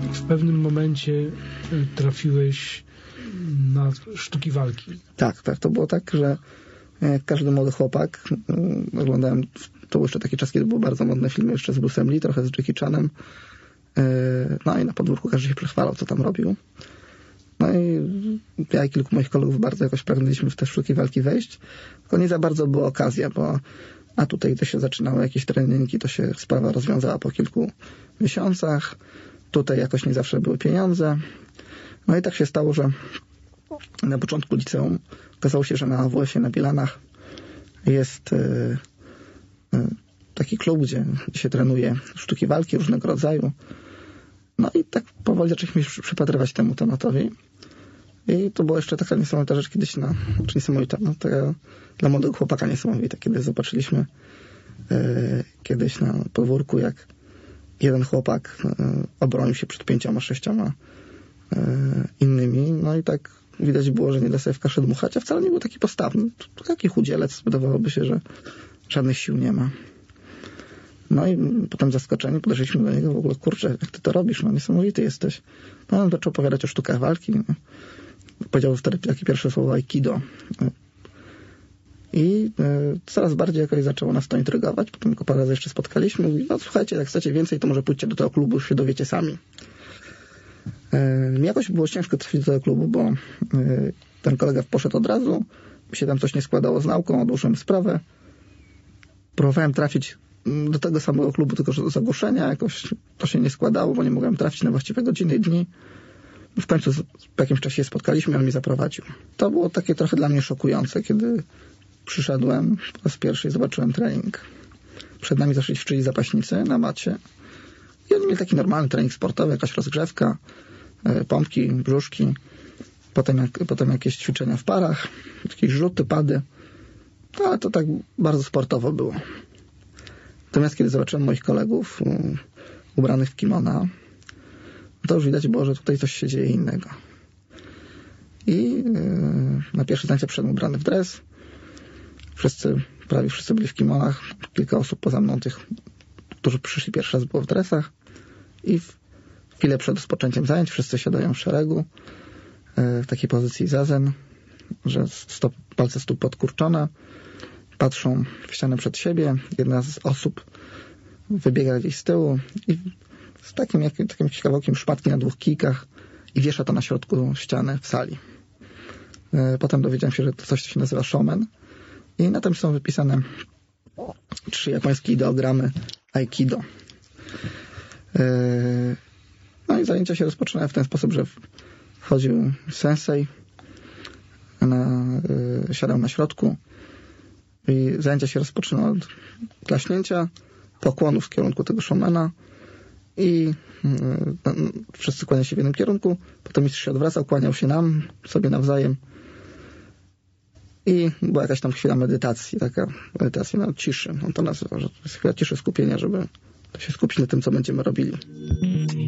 w pewnym momencie trafiłeś na sztuki walki. Tak. To było tak, że jak każdy młody chłopak, oglądałem, to był jeszcze taki czas, kiedy były bardzo modne filmy jeszcze z Bruce'em Lee, trochę z Jackie Chanem. No i na podwórku każdy się przechwalał, co tam robił. No i ja i kilku moich kolegów bardzo jakoś pragnęliśmy w te sztuki walki wejść, tylko nie za bardzo była okazja, a tutaj to się zaczynały jakieś treningi, to się sprawa rozwiązała po kilku miesiącach. Tutaj jakoś nie zawsze były pieniądze. No i tak się stało, że na początku liceum okazało się, że na AWF-ie na Bielanach jest taki klub, gdzie się trenuje sztuki walki różnego rodzaju. No i tak powoli zaczęliśmy się przypatrywać temu tematowi. I to była jeszcze taka niesamowita rzecz kiedyś niesamowita, taka dla młodego chłopaka niesamowita, kiedy zobaczyliśmy kiedyś na podwórku, jak jeden chłopak obronił się przed 5-6 innymi. No i tak widać było, że nie da sobie w kaszę dmuchać, a wcale nie był taki postawny. To taki chudzielec, wydawałoby się, że żadnych sił nie ma. No i potem zaskoczeni podeszliśmy do niego, w ogóle, kurczę, jak ty to robisz, no niesamowity jesteś. No on zaczął opowiadać o sztukach walki. No. Powiedział wtedy takie pierwsze słowo aikido. I coraz bardziej jakoś zaczęło nas to intrygować. Potem go parę razy jeszcze spotkaliśmy. Mówi, no słuchajcie, jak chcecie więcej, to może pójdźcie do tego klubu, już się dowiecie sami. Jakoś było ciężko trafić do tego klubu, bo ten kolega poszedł od razu. Mi się tam coś nie składało z nauką, odłożyłem sprawę. Próbowałem trafić do tego samego klubu, tylko że do zagłoszenia jakoś to się nie składało, bo nie mogłem trafić na właściwe godziny i dni. W końcu po jakimś czasie się spotkaliśmy, on mnie zaprowadził. To było takie trochę dla mnie szokujące, kiedy przyszedłem po raz pierwszy i zobaczyłem trening. Przed nami zaszli ćwiczyli zapaśnicy na macie. I oni mieli taki normalny trening sportowy, jakaś rozgrzewka, pompki, brzuszki, potem jakieś ćwiczenia w parach, jakieś rzuty, pady. No, ale to tak bardzo sportowo było. Natomiast kiedy zobaczyłem moich kolegów ubranych w kimona, to już widać było, że tutaj coś się dzieje innego. I na pierwsze zajęcia przyszedłem ubrany w dres. Prawie wszyscy byli w kimonach. Kilka osób poza mną, tych, którzy przyszli pierwszy raz, było w dresach. I chwilę przed rozpoczęciem zajęć wszyscy siadają w szeregu w takiej pozycji zazen, że palce stóp podkurczone, patrzą w ścianę przed siebie. Jedna z osób wybiega gdzieś z tyłu i z takim jakimś kawałkiem szmatki na 2 kijkach i wiesza to na środku ściany w sali. Potem dowiedziałem się, że to coś się nazywa showman i na tym są wypisane 3 japońskie ideogramy aikido. No i zajęcia się rozpoczynały w ten sposób, że wchodził sensei, siadał na środku i zajęcia się rozpoczynały od klaśnięcia, pokłonów w kierunku tego showmana i wszyscy kłaniali się w jednym kierunku, potem mistrz się odwracał, kłaniał się nam, sobie nawzajem i była jakaś tam chwila medytacji, taka medytacja na ciszy. On to nazywa, że to jest chwila ciszy, skupienia, żeby się skupić na tym, co będziemy robili.